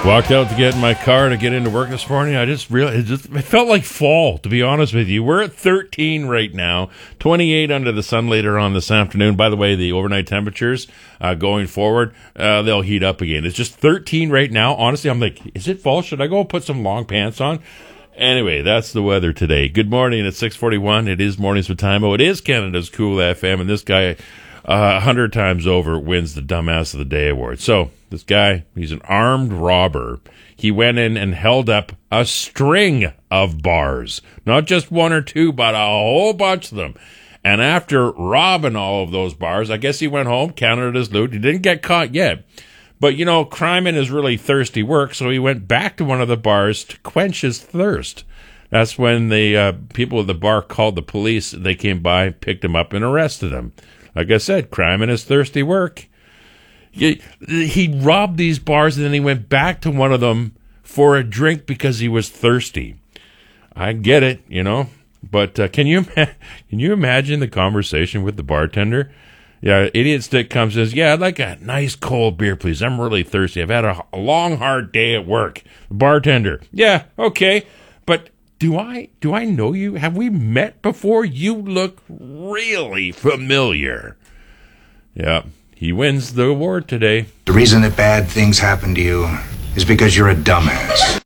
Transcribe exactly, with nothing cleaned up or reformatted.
Walked out to get in my car to get into work this morning. I just realized it, just, it felt like fall, to be honest with you. We're at thirteen right now, twenty-eight under the sun later on this afternoon. By the way, the overnight temperatures uh, going forward, uh, they'll heat up again. It's just thirteen right now. Honestly, I'm like, is it fall? Should I go put some long pants on? Anyway, that's the weather today. Good morning at six forty-one. It is Mornings with Timo. It is Canada's Cool F M, and this guy, a uh, hundred times over, wins the Dumbass of the Day award. So, this guy, he's an armed robber. He went in and held up a string of bars. Not just one or two, but a whole bunch of them. And after robbing all of those bars, I guess he went home, counted his loot. He didn't get caught yet. But, you know, crime is really thirsty work, so he went back to one of the bars to quench his thirst. That's when the uh, people at the bar called the police. They came by, picked him up, and arrested him. Like I said, crime is thirsty work. He, he robbed these bars, and then he went back to one of them for a drink because he was thirsty. I get it, you know. But uh, can you can you imagine the conversation with the bartender? Yeah, Idiot Stick comes and says, yeah, I'd like a nice cold beer, please. I'm really thirsty. I've had a, a long, hard day at work. Bartender, yeah, okay. But do I do I know you? Have we met before? You look really familiar. Yeah, he wins the award today. The reason that bad things happen to you is because you're a dumbass.